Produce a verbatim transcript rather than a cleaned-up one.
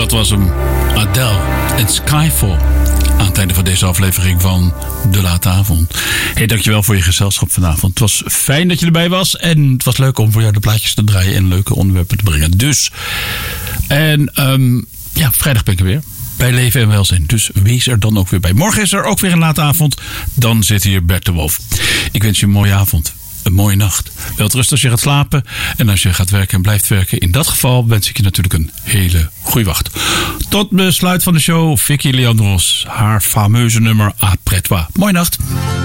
Dat was hem. Adele en Skyfall. Aan het einde van deze aflevering van De Late Avond. Hey, dankjewel voor je gezelschap vanavond. Het was fijn dat je erbij was. En het was leuk om voor jou de plaatjes te draaien en leuke onderwerpen te brengen. Dus. En um, ja, vrijdag ben ik er weer. Bij Leven en Welzijn. Dus wees er dan ook weer bij. Morgen is er ook weer een late avond. Dan zit hier Bert de Wolf. Ik wens je een mooie avond. Een mooie nacht. Welterusten als je gaat slapen. En als je gaat werken en blijft werken. In dat geval wens ik je natuurlijk een hele goede wacht. Tot besluit van de show. Vicky Leandros. Haar fameuze nummer Après toi. Mooie nacht.